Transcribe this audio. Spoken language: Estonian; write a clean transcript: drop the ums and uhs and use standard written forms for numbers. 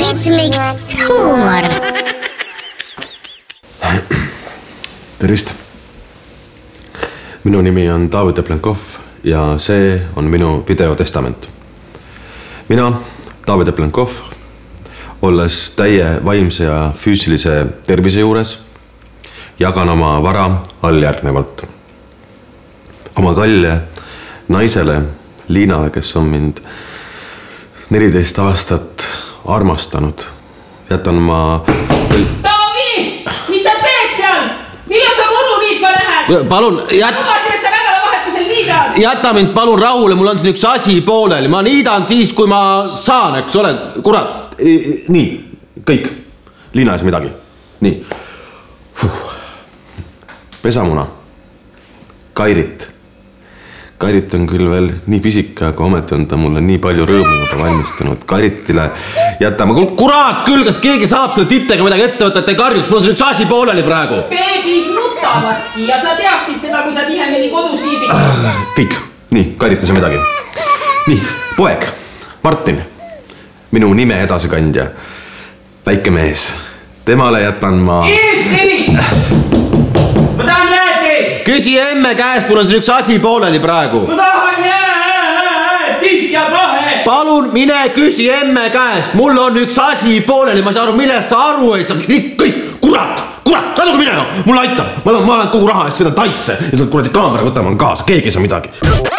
Rütmiks huumor. Tervist! Minu nimi on David Jeplenkov ja see on minu videotestament. Mina, David Jeplenkov, olles täie vaimse ja füüsilise tervise juures, jagan oma vara alljärgnevalt. Oma kalje naisele Liinale, kes on mind 14 aastat armastanud, jätan ma... Taavi! Mis sa teed seal? Millal sa muru niitma lähed? Palun, Lubasin, et sa nädalavahetusel niidad. jäta mind palun rahule, mul on siin üks asi pooleli. Ma niidan siis, kui ma saan, eks ole. Kurat, nii, kõik. Liina ees midagi. Nii. Pesamuna. Kairit. Kairit on küll veel nii pisike, aga ometi on ta mulle nii palju rõõmu juba valmistanud. Kairitile jätame... Kurat küll, kas keegi saab selle tittega midagi ette võtta, et ei karjuks? Mul on üks asi pooleli praegu. Beebid nutavadki ja sa teaksid seda, kui sa tihemini kodus viibid. Kõik. Nii, Kairit ei saa midagi. Nii, poeg. Martin. Minu nime edasikandja. Väike mees. Temale jätan ma... Issi! Ma tahan jäätis! Küsi emme käest, mul on siin üks asi pooleli praegu. Ma tahan jäätis ja kohe! Palun mine küsi emme käest. Mul on üks asi pooleli, ma ei saa aru, millest sa aru ei saa. Kõik, kurat, kaduge minema. Mul aitab. Ma olen kogu raha eest seda taisse. Ja kuradi kaamera võtame kaasa, keegi ei saa midagi.